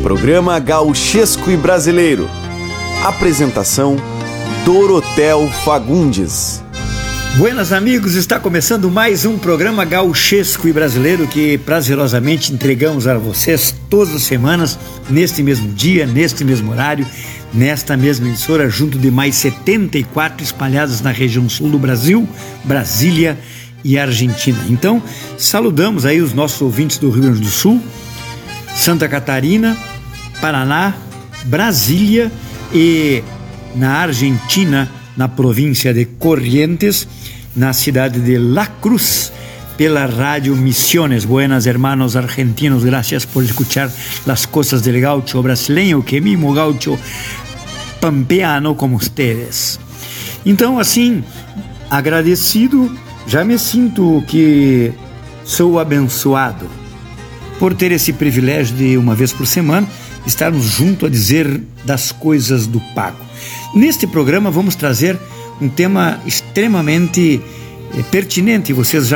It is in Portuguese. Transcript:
Programa Gauchesco e Brasileiro. Apresentação: Dorotel Fagundes. Buenas amigos, está começando mais um programa gauchesco e brasileiro que prazerosamente entregamos a vocês todas as semanas, neste mesmo dia, neste mesmo horário, nesta mesma emissora, junto de mais 74 espalhadas na região sul do Brasil, Brasília e Argentina. Então, saludamos aí os nossos ouvintes do Rio Grande do Sul, Santa Catarina, Paraná, Brasília e na Argentina, na província de Corrientes, na cidade de La Cruz, pela Rádio Misiones. Buenas hermanos argentinos, gracias por escuchar las cosas del gaucho brasileño, que mismo gaucho pampeano como ustedes. Então, assim, agradecido, já me sinto que sou abençoado por ter esse privilégio de, uma vez por semana, estarmos juntos a dizer das coisas do pago. Neste programa vamos trazer um tema extremamente pertinente, vocês já